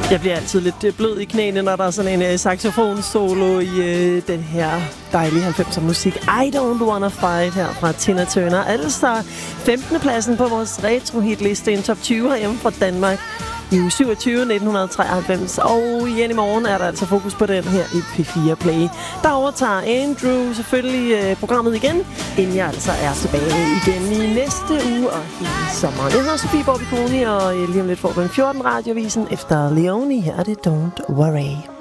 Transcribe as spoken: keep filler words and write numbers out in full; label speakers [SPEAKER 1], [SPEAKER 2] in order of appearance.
[SPEAKER 1] Jeg bliver altid lidt blød i knæene, når der er sådan en uh, saxofon-solo i uh, den her dejlige halvfemser musik. I Don't Wanna Fight her fra Tina Turner. Altså femtende pladsen på vores retro-hitliste, en top tyve herhjemme fra Danmark i uge syvogtyve nitten treoghalvfems. Og igen i morgen er der altså fokus på den her i P fire Play. Der overtager Andrew selvfølgelig uh, programmet igen, inden jeg altså er tilbage igen i næste uge og hele sommeren. Jeg hedder Sofie Borbiconi, og lige om lidt får du en fjorten radiovisen efter Leone. Her er det Don't Worry.